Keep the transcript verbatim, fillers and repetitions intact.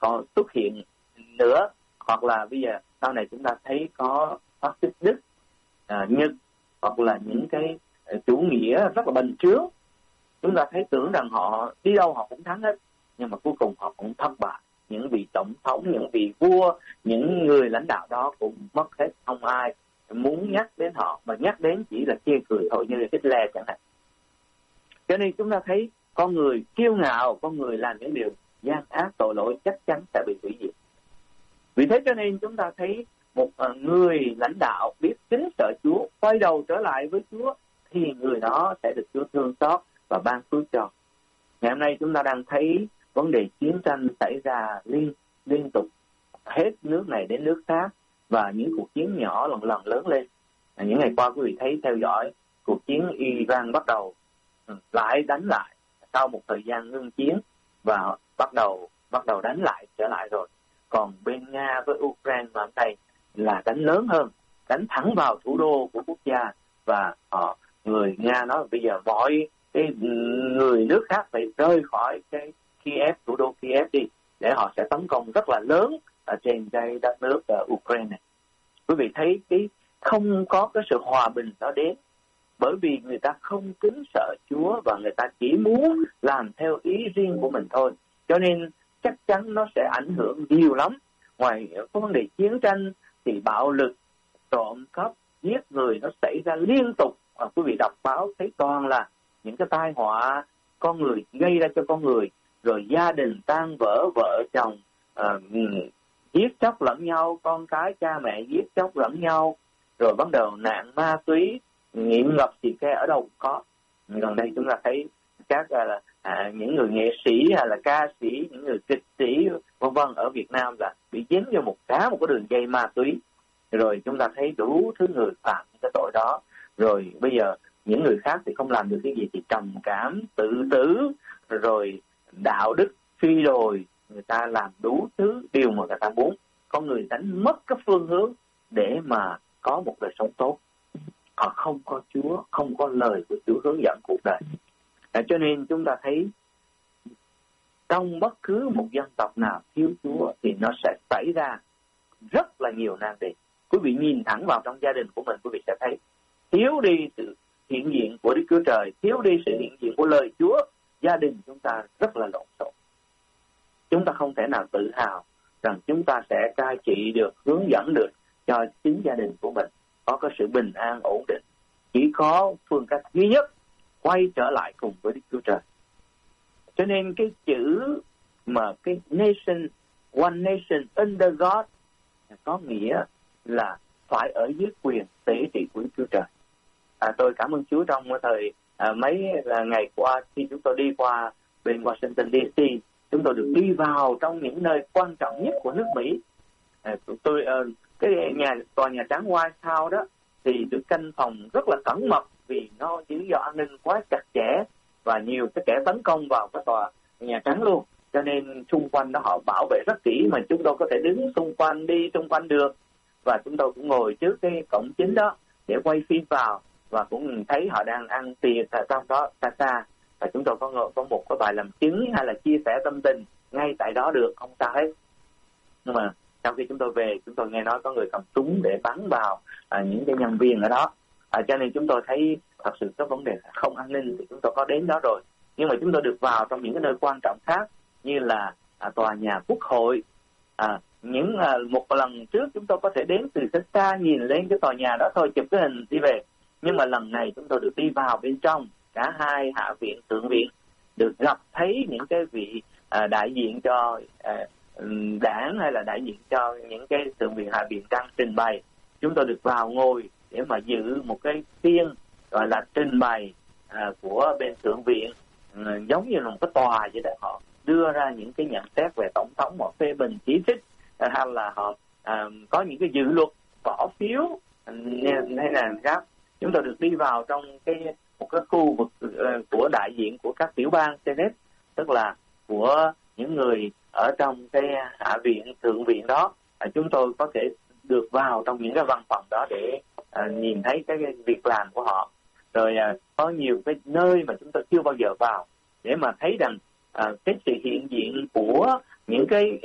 còn xuất hiện nữa, hoặc là bây giờ sau này chúng ta thấy có phát xít Đức, à, Nhật, hoặc là những cái chủ nghĩa rất là bành trướng. Chúng ta thấy tưởng rằng họ đi đâu họ cũng thắng hết, nhưng mà cuối cùng họ cũng thất bại. Những vị tổng thống, những vị vua, những người lãnh đạo đó cũng mất hết, không ai muốn nhắc đến họ, mà nhắc đến chỉ là chê cười thôi, như là Hitler chẳng hạn. Cho nên chúng ta thấy con người kiêu ngạo, con người làm những điều gian ác tội lỗi chắc chắn sẽ bị hủy diệt. Vì thế cho nên chúng ta thấy một người lãnh đạo biết kính sợ Chúa, quay đầu trở lại với Chúa, thì người đó sẽ được Chúa thương xót và ban phước cho. Ngày hôm nay chúng ta đang thấy vấn đề chiến tranh xảy ra liên liên tục, hết nước này đến nước khác, và những cuộc chiến nhỏ lần lần lớn lên. Những ngày qua quý vị thấy theo dõi cuộc chiến Iran bắt đầu lại đánh lại sau một thời gian ngưng chiến, và bắt đầu bắt đầu đánh lại trở lại rồi. Còn bên Nga với Ukraine mà đây là đánh lớn hơn, đánh thẳng vào thủ đô của quốc gia, và họ người Nga nói bây giờ mọi cái người nước khác phải rời khỏi cái Kiev, thủ đô Kiev đi, để họ sẽ tấn công rất là lớn ở trên cái đất nước uh, Ukraine này. Quý vị thấy cái không có cái sự hòa bình đó đến, bởi vì người ta không kính sợ Chúa và người ta chỉ muốn làm theo ý riêng của mình thôi. Cho nên chắc chắn nó sẽ ảnh hưởng nhiều lắm. Ngoài có vấn đề chiến tranh thì bạo lực, trộm cắp, giết người nó xảy ra liên tục. Và quý vị đọc báo thấy toàn là những cái tai họa con người gây ra cho con người, rồi gia đình tan vỡ, vợ chồng uh, giết chóc lẫn nhau, con cái cha mẹ giết chóc lẫn nhau, rồi bắt đầu nạn ma túy, nghiện ngập xì ke ở đâu cũng có. Gần đây chúng ta thấy các là à, những người nghệ sĩ hay là ca sĩ, những người kịch sĩ vân vân ở Việt Nam là bị dính vô một cá một cái đường dây ma túy. Rồi chúng ta thấy đủ thứ người phạm cái tội đó. Rồi bây giờ những người khác thì không làm được cái gì thì trầm cảm, tự tử, rồi đạo đức suy đồi, người ta làm đủ thứ điều mà người ta muốn. Con người đánh mất cái phương hướng để mà có một đời sống tốt. Họ không có Chúa, không có lời của Chúa hướng dẫn cuộc đời. À, cho nên chúng ta thấy trong bất cứ một dân tộc nào thiếu Chúa thì nó sẽ xảy ra rất là nhiều nan đề. Quý vị nhìn thẳng vào trong gia đình của mình, quý vị sẽ thấy thiếu đi sự hiện diện của Đức Chúa Trời, thiếu đi sự hiện diện của lời Chúa, gia đình chúng ta rất là lộn xộn. Chúng ta không thể nào tự hào rằng chúng ta sẽ cai trị được, hướng dẫn được cho chính gia đình của mình có cái sự bình an ổn định. Chỉ có phương cách duy nhất quay trở lại cùng với Đức Chúa Trời. Cho nên cái chữ mà cái nation, one nation under God có nghĩa là phải ở dưới quyền tế trị của Đức Chúa Trời. À, tôi cảm ơn Chúa trong thời à, mấy là ngày qua khi chúng tôi đi qua bên Washington đê xê, chúng tôi được đi vào trong những nơi quan trọng nhất của nước Mỹ. À, tôi à, cái nhà tòa nhà trắng White House đó thì được canh phòng rất là cẩn mật vì nó giữ do an ninh quá chặt chẽ và nhiều cái kẻ tấn công vào cái tòa nhà trắng luôn. Cho nên xung quanh đó họ bảo vệ rất kỹ, mà chúng tôi có thể đứng xung quanh, đi xung quanh được. Và chúng tôi cũng ngồi trước cái cổng chính đó để quay phim vào, và cũng thấy họ đang ăn tiệc ở trong đó xa xa. Và chúng tôi có ngồi, có một cái bài làm chứng hay là chia sẻ tâm tình ngay tại đó được, không sao hết. Nhưng mà sau khi chúng tôi về, chúng tôi nghe nói có người cầm súng để bắn vào à, những cái nhân viên ở đó. À, cho nên chúng tôi thấy thật sự có vấn đề không an ninh thì chúng tôi có đến đó rồi. Nhưng mà chúng tôi được vào trong những cái nơi quan trọng khác như là à, tòa nhà Quốc hội. À, những à, một lần trước chúng tôi có thể đến từ xa xa nhìn lên cái tòa nhà đó thôi, chụp cái hình đi về. Nhưng mà lần này chúng tôi được đi vào bên trong cả hai hạ viện, thượng viện, được gặp thấy những cái vị à, đại diện cho à, đảng hay là đại diện cho những cái thượng viện, hạ viện đang trình bày. Chúng tôi được vào ngồi để mà dự một cái phiên gọi là trình bày à, của bên thượng viện, à, giống như là một cái tòa vậy đó. Họ đưa ra những cái nhận xét về tổng thống, họ phê bình chỉ trích, à, hay là họ à, có những cái dự luật bỏ phiếu hay là khác. Chúng tôi được đi vào trong cái một cái khu vực uh, của đại diện của các tiểu bang Senate, tức là của những người ở trong cái hạ viện, thượng viện đó. À, chúng tôi có thể được vào trong những cái văn phòng đó để à, nhìn thấy cái, cái việc làm của họ. Rồi à, có nhiều cái nơi mà chúng tôi chưa bao giờ vào để mà thấy rằng à, cái sự hiện diện của những cái